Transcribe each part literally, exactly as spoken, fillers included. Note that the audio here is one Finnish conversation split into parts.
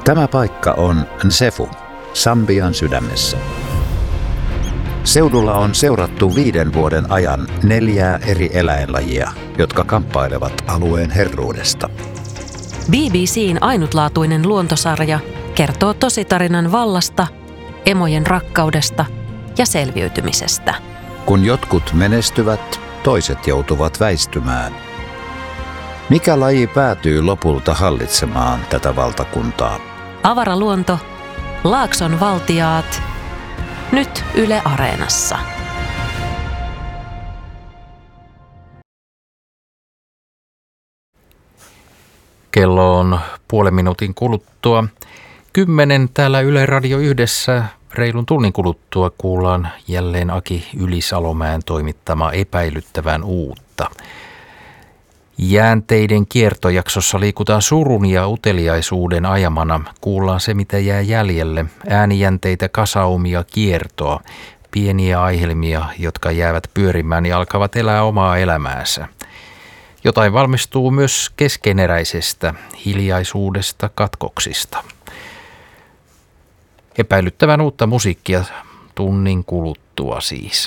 Tämä paikka on Nsefu, Sambian sydämessä. Seudulla on seurattu viiden vuoden ajan neljää eri eläinlajia, jotka kamppailevat alueen herruudesta. B B C:n ainutlaatuinen luontosarja kertoo tositarinan vallasta, emojen rakkaudesta ja selviytymisestä. Kun jotkut menestyvät, toiset joutuvat väistymään. Mikä laji päätyy lopulta hallitsemaan tätä valtakuntaa? Avaraluonto, Laakson valtiaat, nyt Yle Areenassa. Kello on puolen minuutin kuluttua. Kymmenen täällä Yle Radio yhdessä. Reilun tunnin kuluttua kuullaan jälleen Aki Ylisalomäen toimittama Epäilyttävän uutta. Jäänteiden kiertojaksossa liikutaan surun ja uteliaisuuden ajamana. Kuullaan se, mitä jää jäljelle. Äänijänteitä, kasaumia, kiertoa. Pieniä aihelmia, jotka jäävät pyörimään ja alkavat elää omaa elämäänsä. Jotain valmistuu myös keskeneräisestä, hiljaisuudesta, katkoksista. Epäilyttävän uutta musiikkia tunnin kuluttua siis.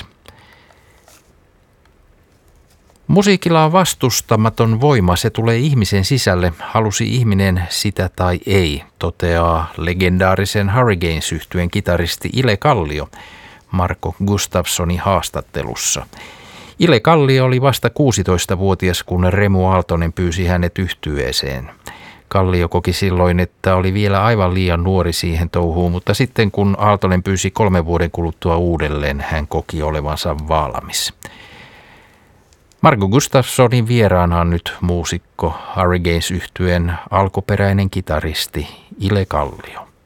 Musiikilla on vastustamaton voima, se tulee ihmisen sisälle, halusi ihminen sitä tai ei, toteaa legendaarisen Hurricanes-yhtyeen kitaristi Ile Kallio Marko Gustafssonin haastattelussa. Ile Kallio oli vasta kuusitoistavuotias, kun Remu Aaltonen pyysi hänet yhtyeeseen. Kallio koki silloin, että oli vielä aivan liian nuori siihen touhuun, mutta sitten kun Aaltonen pyysi kolmen vuoden kuluttua uudelleen, hän koki olevansa valmis. Marko Gustafssonin vieraana on nyt muusikko, Hurricanes-yhtyeen alkuperäinen kitaristi Ile Kallio.